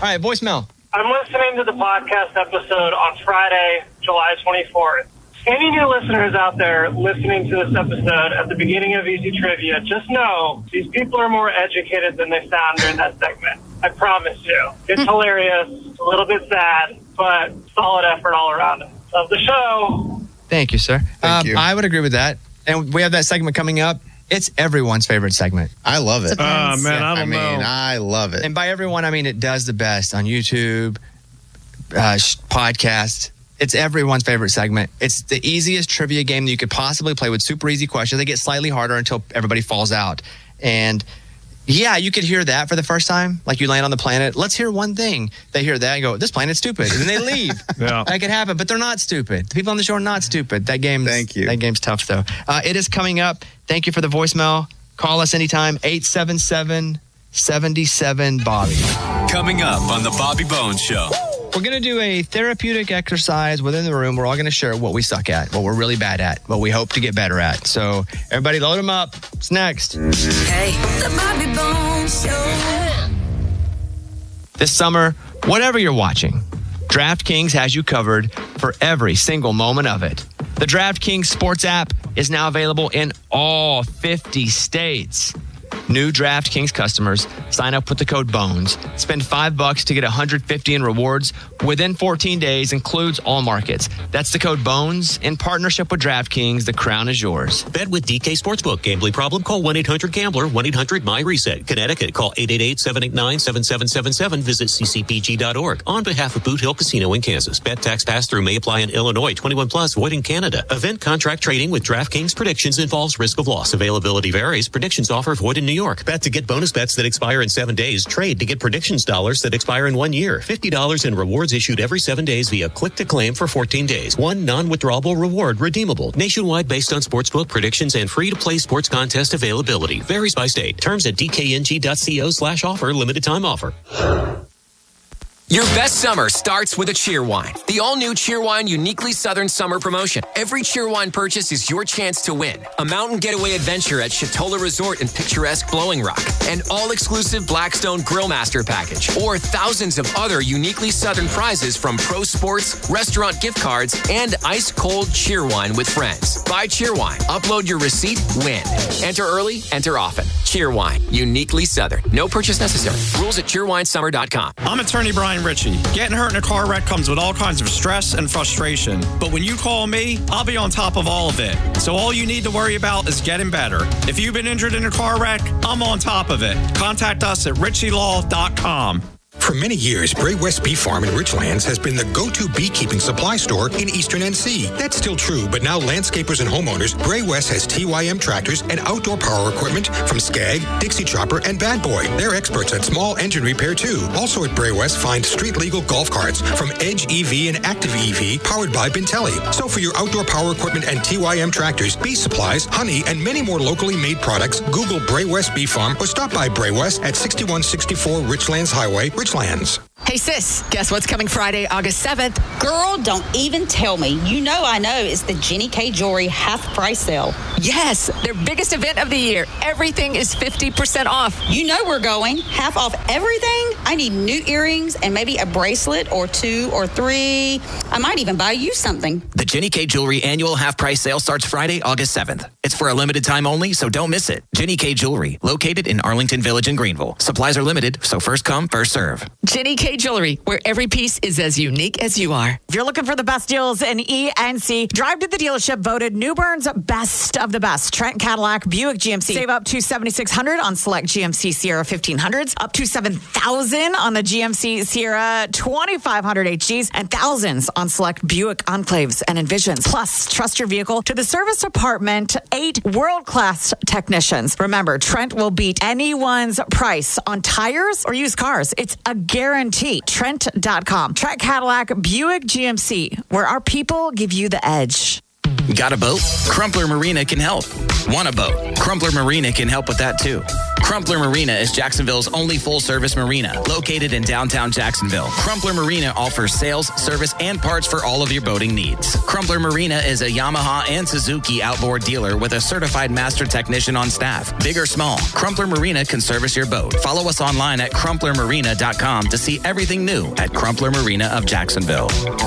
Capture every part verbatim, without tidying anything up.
right, voicemail. I'm listening to the podcast episode on Friday, July twenty-fourth. Any new listeners out there listening to this episode at the beginning of Easy Trivia, just know these people are more educated than they sound during that segment. I promise you. It's hilarious, a little bit sad, but solid effort all around. Love the show. Thank you, sir. Thank um, you. I would agree with that. And we have that segment coming up. It's everyone's favorite segment. I love it. Oh, man, I don't I mean, know. I love it. And by everyone, I mean it does the best on YouTube, uh, sh- podcast. It's everyone's favorite segment. It's the easiest trivia game that you could possibly play with super easy questions. They get slightly harder until everybody falls out. And yeah, you could hear that for the first time. Like you land on the planet. Let's hear one thing. They hear that and go, this planet's stupid. And then they leave. Yeah. That could happen, but they're not stupid. The people on the show are not stupid. That game. Thank you. That game's tough, though. Uh, it is coming up. Thank you for the voicemail. Call us anytime. eight seven seven, seven seven, Bobby. Coming up on the Bobby Bones Show. We're going to do a therapeutic exercise within the room. We're all going to share what we suck at, what we're really bad at, what we hope to get better at. So everybody load them up. It's next. Hey, the Bobby Bones Show. This summer, whatever you're watching, DraftKings has you covered for every single moment of it. The DraftKings Sports app is now available in all fifty states. New DraftKings customers sign up with the code BONES. Spend five bucks to get one hundred fifty in rewards within fourteen days, includes all markets. That's the code BONES in partnership with DraftKings. The crown is yours. Bet with D K Sportsbook. Gambling problem? Call one eight hundred gambler, one eight hundred my reset. Connecticut, call eight eight eight, seven eight nine, seven seven seven seven. Visit c c p g dot org. On behalf of Boot Hill Casino in Kansas. Bet tax pass-through may apply in Illinois. twenty-one plus, void in Canada. Event contract trading with DraftKings Predictions involves risk of loss. Availability varies. Predictions offer void in New York. Bet to get bonus bets that expire in seven days. Trade to get predictions dollars that expire in one year. fifty dollars in rewards issued every seven days via click to claim for fourteen days. One non-withdrawable reward redeemable. Nationwide based on sportsbook predictions and free-to-play sports contest availability. Varies by state. Terms at d k n g dot co slash offer. Limited time offer. Your best summer starts with a Cheerwine. The all-new Cheerwine Uniquely Southern Summer Promotion. Every Cheerwine purchase is your chance to win. A mountain getaway adventure at Chatola Resort in picturesque Blowing Rock. An all-exclusive Blackstone Grillmaster package. Or thousands of other uniquely Southern prizes from pro sports, restaurant gift cards, and ice-cold Cheerwine with friends. Buy Cheerwine. Upload your receipt. Win. Enter early. Enter often. Cheerwine. Uniquely Southern. No purchase necessary. Rules at cheerwine summer dot com. I'm attorney Brian Ritchie. Getting hurt in a car wreck comes with all kinds of stress and frustration. But when you call me, I'll be on top of all of it. So all you need to worry about is getting better. If you've been injured in a car wreck, I'm on top of it. Contact us at ritchie law dot com. For many years, Bray West Bee Farm in Richlands has been the go-to beekeeping supply store in Eastern N C. That's still true, but now landscapers and homeowners, Bray West has T Y M tractors and outdoor power equipment from Skag, Dixie Chopper, and Bad Boy. They're experts at small engine repair, too. Also at Bray West, find street-legal golf carts from Edge E V and Active E V, powered by Bintelli. So for your outdoor power equipment and T Y M tractors, bee supplies, honey, and many more locally made products, Google Bray West Bee Farm or stop by Bray West at sixty-one sixty-four Richlands Highway, Richlands. Hey sis, guess what's coming Friday, August seventh? Girl, don't even tell me. You know I know it's the Jenny K Jewelry half price sale. Yes, their biggest event of the year. Everything is fifty percent off. You know we're going. Half off everything? I need new earrings and maybe a bracelet or two or three. I might even buy you something. The Jenny K Jewelry annual half price sale starts Friday, August seventh. It's for a limited time only, so don't miss it. Jenny K Jewelry, located in Arlington Village and Greenville. Supplies are limited, so first come, first serve. Jenny K Jewelry, where every piece is as unique as you are. If you're looking for the best deals in E N C, drive to the dealership voted New Bern's best of the best. Trent Cadillac, Buick G M C. Save up to seven thousand six hundred dollars on select G M C Sierra fifteen hundreds, up to seven thousand dollars on the G M C Sierra twenty-five hundred H Gs, and thousands on select Buick Enclaves and Envisions. Plus, trust your vehicle to the service department, eight world-class technicians. Remember, Trent will beat anyone's price on tires or used cars. It's a guarantee. Trent dot com. Trent Cadillac, Buick G M C, where our people give you the edge. Got a boat? Crumpler Marina can help. Want a boat? Crumpler Marina can help with that too. Crumpler Marina is Jacksonville's only full-service marina, located in downtown Jacksonville. Crumpler Marina offers sales, service, and parts for all of your boating needs. Crumpler Marina is a Yamaha and Suzuki outboard dealer with a certified master technician on staff. Big or small, Crumpler Marina can service your boat. Follow us online at crumpler marina dot com to see everything new at Crumpler Marina of Jacksonville.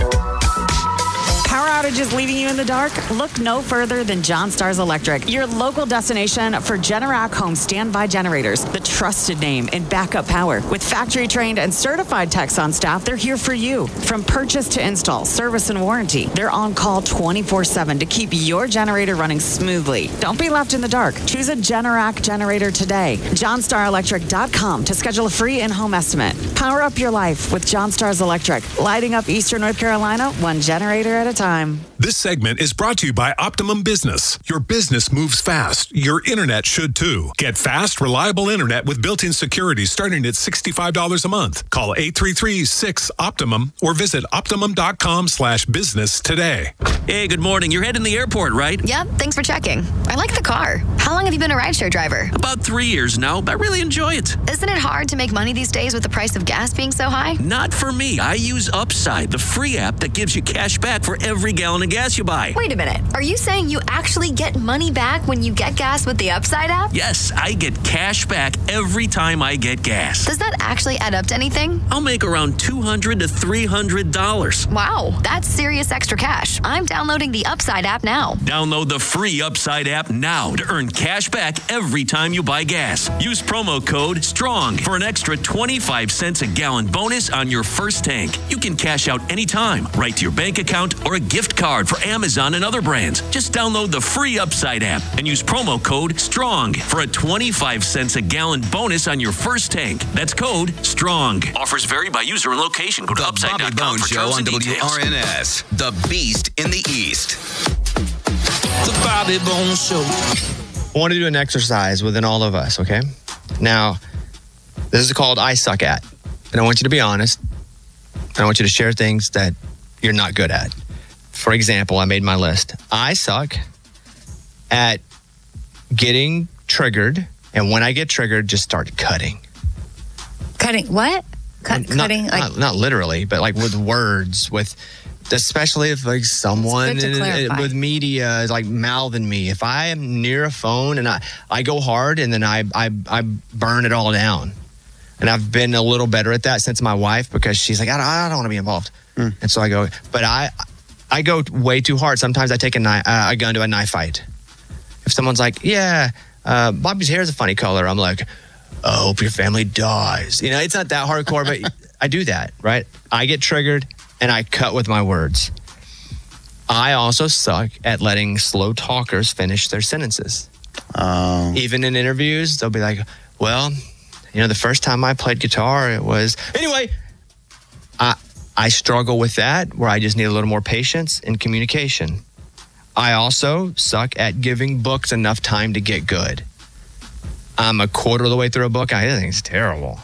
Power outages leaving you in the dark? Look no further than John Stars Electric, your local destination for Generac home standby generators, the trusted name in backup power. With factory-trained and certified techs on staff, they're here for you. From purchase to install, service and warranty, they're on call twenty-four seven to keep your generator running smoothly. Don't be left in the dark. Choose a Generac generator today. john star electric dot com to schedule a free in-home estimate. Power up your life with John Stars Electric, lighting up Eastern North Carolina one generator at a time. This segment is brought to you by Optimum Business. Your business moves fast. Your internet should too. Get fast, reliable internet with built-in security starting at sixty-five dollars a month. Call eight three three, six, Optimum or visit optimum.com slash business today. Hey, good morning. You're heading to the airport, right? Yep, thanks for checking. I like the car. How long have you been a rideshare driver? About three years now, but I really enjoy it. Isn't it hard to make money these days with the price of gas being so high? Not for me. I use Upside, the free app that gives you cash back for every gallon of gas you buy. Wait a minute. Are you saying you actually get money back when you get gas with the Upside app? Yes, I get cash back every time I get gas. Does that actually add up to anything? I'll make around two hundred to three hundred dollars. Wow, that's serious extra cash. I'm downloading the Upside app now. Download the free Upside app now to earn cash back every time you buy gas. Use promo code STRONG for an extra twenty-five cents a gallon bonus on your first tank. You can cash out anytime, right to your bank account or a gift card for Amazon and other brands. Just download the free Upside app and use promo code STRONG for a twenty-five cents a gallon bonus on your first tank. That's code STRONG. Offers vary by user and location. Go to upside dot com for terms and details. W R N S, the Beast in the East. The Bobby Bones Show. I want to do an exercise within all of us, okay? Now, this is called I Suck At. And I want you to be honest. And I want you to share things that you're not good at. For example, I made my list. I suck at getting triggered. And when I get triggered, just start cutting. Cutting what? Cut, not, cutting? Not, like, not, not literally, but like with words, with... Especially if like someone in, in, with media is like mouthing me. If I am near a phone and I, I go hard and then I, I I burn it all down. And I've been a little better at that since my wife, because she's like, I don't, I don't want to be involved. Mm. And so I go, but I I go way too hard. Sometimes I take a, knife, uh, a gun to a knife fight. If someone's like, yeah, uh, Bobby's hair is a funny color, I'm like, I hope your family dies. You know, it's not that hardcore, but I do that, right? I get triggered. And I cut with my words. I also suck at letting slow talkers finish their sentences. Um, Even in interviews, they'll be like, well, you know, the first time I played guitar, it was... Anyway, I, I struggle with that, where I just need a little more patience and communication. I also suck at giving books enough time to get good. I'm a quarter of the way through a book. I think it's terrible.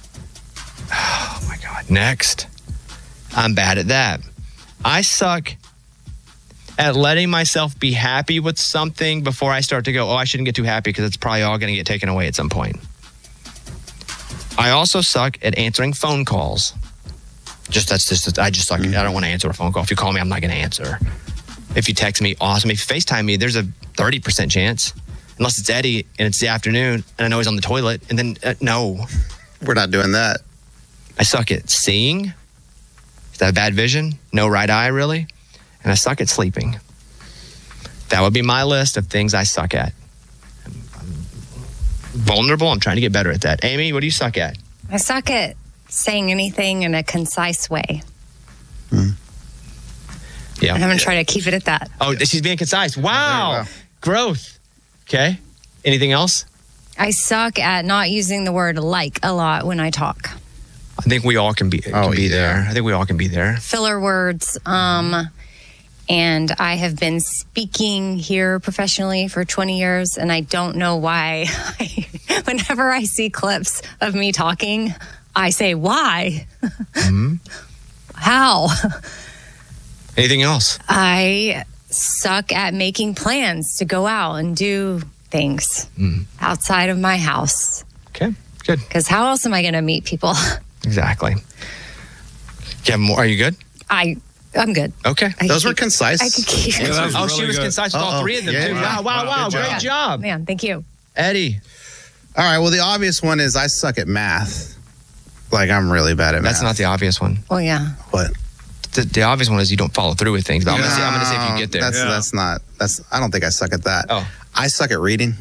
Oh, my God. Next. I'm bad at that. I suck at letting myself be happy with something before I start to go, oh, I shouldn't get too happy because it's probably all going to get taken away at some point. I also suck at answering phone calls. Just that's just, I just suck. Mm-hmm. I don't want to answer a phone call. If you call me, I'm not going to answer. If you text me, awesome. If you FaceTime me, there's a thirty percent chance. Unless it's Eddie and it's the afternoon and I know he's on the toilet. And then, uh, no. We're not doing that. I suck at seeing. I have bad vision, no right eye really, and I suck at sleeping. That would be my list of things I suck at. I'm, I'm vulnerable. I'm trying to get better at that. Amy, what do you suck at? I suck at saying anything in a concise way. Mm. Yeah. I'm going to try to keep it at that. Oh, she's being concise. Wow. Growth. Okay. Anything else? I suck at not using the word like a lot when I talk. I think we all can be can oh, be yeah. there. I think we all can be there. Filler words. Um, and I have been speaking here professionally for twenty years, and I don't know why. I, whenever I see clips of me talking, I say, why? Mm-hmm. How? Anything else? I suck at making plans to go out and do things Mm. outside of my house. Okay, good. Because how else am I going to meet people? Exactly. You have more? Are you good? I, I'm good. Okay. I Those could were keep- concise. I could keep. Yeah, that was oh, she was concise with all Uh-oh. three of them, Yeah. too. Wow, wow, wow. Good Great job. Man, thank you. Eddie. All right. Well, the obvious one is I suck at math. Like, I'm really bad at math. That's not the obvious one. Well, yeah. What? The, the obvious one is you don't follow through with things. But I'm gonna see. I'm gonna see if you get there. That's that's not. That's. I don't think I suck at that. Oh. I suck at reading.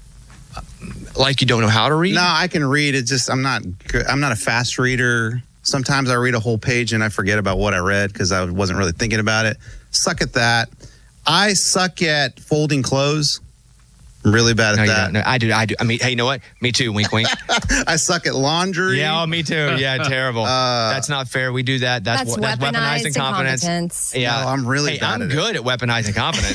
Like you don't know how to read? No, I can read. It's just I'm not good. I'm not a fast reader. Sometimes I read a whole page and I forget about what I read because I wasn't really thinking about it. Suck at that. I suck at folding clothes. I'm really bad at No, you that. don't. No, I do. I do. I mean, hey, you know what? Me too. Wink, wink. I suck at laundry. Yeah, oh, me too. Yeah, terrible. Uh, that's not fair. We do that. That's, That's what- that's weaponized weaponizing confidence. incompetence. Yeah, No, I'm really Hey, bad I'm at it. good at weaponizing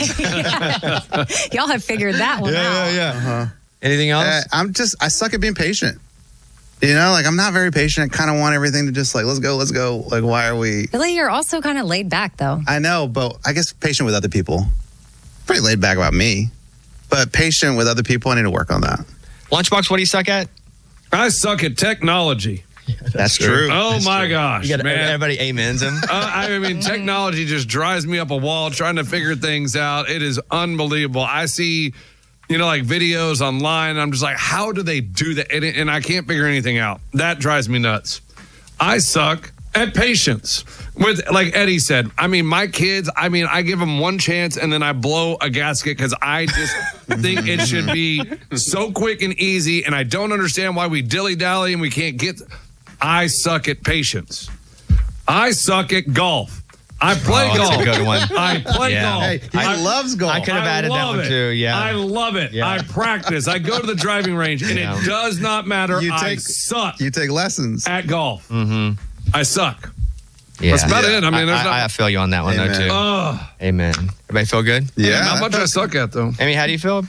confidence. Y'all have figured that one out. yeah. Uh-huh. Anything else? Uh, I'm just. I suck at being patient. You know, like I'm not very patient. I kind of want everything to just like let's go, let's go. Like why are we? Billy, you're also kind of laid back, though. I know, but I guess patient with other people. Pretty laid back about me, but patient with other people. I need to work on that. Lunchbox, what do you suck at? I suck at technology. That's true. Oh That's my true. gosh, You got man! everybody amens him. Uh, I mean, technology just drives me up a wall trying to figure things out. It is unbelievable. I see, you know, like videos online. And I'm just like, how do they do that? And, and I can't figure anything out. That drives me nuts. I suck at patience. With, like Eddie said, I mean, my kids, I mean, I give them one chance and then I blow a gasket because I just think it should be so quick and easy. And I don't understand why we dilly-dally and we can't get. I suck at patience. I suck at golf. I play Oh, that's golf. a good one. I play Yeah. golf. Hey, he I, loves golf. I could have I added that love one it. too. Yeah. I love it. Yeah. I practice. I go to the driving range, and Yeah. it does not matter. You I take- suck You take lessons. at golf. Mm-hmm. I suck. Yeah. That's about Yeah. it. I mean, there's I, not. I feel you on that one Amen. though too. Ugh. Amen. Everybody feel good? Yeah. Not much I suck at though. Amy, how do you feel?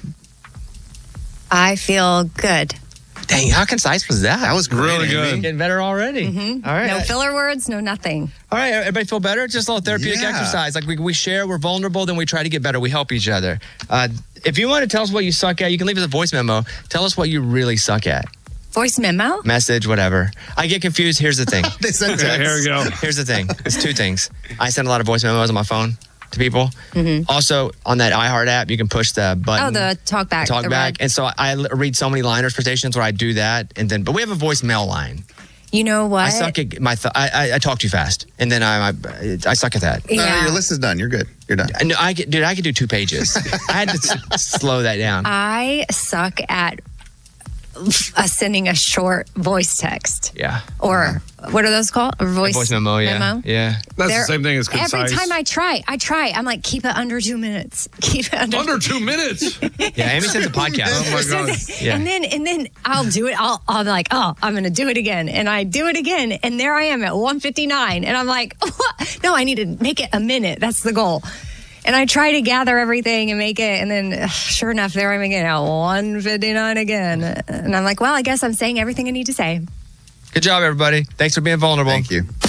I feel good. Dang, how concise was that? That was great, Really Amy. good. Getting better already. Mm-hmm. All right. No filler words, no nothing. All right, everybody feel better? Just a little therapeutic Yeah. exercise. Like we, we share, we're vulnerable, then we try to get better. We help each other. Uh, if you want to tell us what you suck at, you can leave us a voice memo. Tell us what you really suck at. Voice memo? Message, whatever. I get confused. Here's the thing. They sent Okay, text. here we go. Here's the thing. It's two things. I send a lot of voice memos on my phone to people. Mm-hmm. Also, on that iHeart app, you can push the button. Oh, the talk back. talk the back. red. And so I l- read so many liners for stations where I do that. And then, but we have a voicemail line. You know what? I suck at my. Th- I, I I talk too fast, and then I I, I suck at that. No, Yeah. your list is done. You're good. You're done. I, know, I could, dude, I could do two pages. I had to s- slow that down. I suck at uh, sending a short voice text. Yeah. Or what are those called? A voice, voice memo. Yeah. memo? Yeah. That's They're- the same thing as concise. Every time I try, I try. I'm like, keep it under two minutes. Keep it under. Under two minutes. Yeah. Amy sends a podcast. Oh my god. Yeah. And then and then I'll do it. I'll I'll be like, oh, I'm gonna do it again, and I do it again, and there I am at one fifty-nine, and I'm like, what? No, I need to make it a minute. That's the goal. And I try to gather everything and make it, and then ugh, sure enough, there I'm again at one fifty-nine again, and I'm like, well, I guess I'm saying everything I need to say. Good job, everybody. Thanks for being vulnerable. Thank you.